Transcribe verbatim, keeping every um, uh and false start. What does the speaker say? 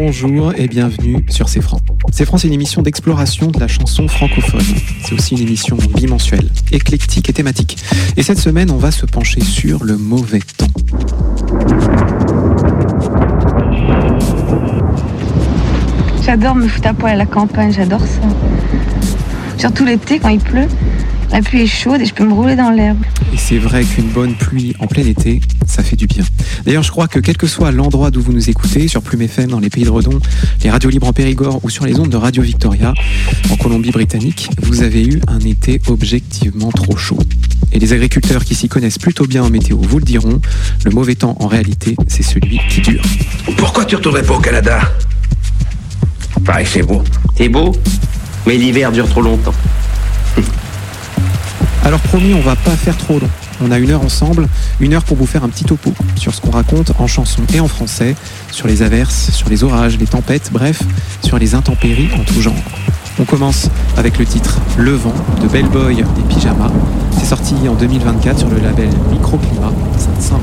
Bonjour et bienvenue sur C'est Franc. C'est Franc, c'est une émission d'exploration de la chanson francophone. C'est aussi une émission bimensuelle, éclectique et thématique. Et cette semaine, on va se pencher sur le mauvais temps. J'adore me foutre à poil à la campagne, j'adore ça. Surtout l'été quand il pleut, la pluie est chaude et je peux me rouler dans l'herbe. Et c'est vrai qu'une bonne pluie en plein été, ça fait du bien. D'ailleurs, je crois que quel que soit l'endroit d'où vous nous écoutez, sur Plume F M dans les Pays de Redon, les radios libres en Périgord ou sur les ondes de Radio Victoria en Colombie-Britannique, vous avez eu un été objectivement trop chaud. Et les agriculteurs qui s'y connaissent plutôt bien en météo vous le diront, le mauvais temps en réalité, c'est celui qui dure. Pourquoi tu retournerais pas au Canada ? Pareil, c'est beau. C'est beau, mais l'hiver dure trop longtemps. Alors promis, on va pas faire trop long. On a une heure ensemble, une heure pour vous faire un petit topo sur ce qu'on raconte en chanson et en français, sur les averses, sur les orages, les tempêtes, bref, sur les intempéries en tout genre. On commence avec le titre « Le vent » de Bellboy des Pyjamas. C'est sorti en deux mille vingt-quatre sur le label Microclimat.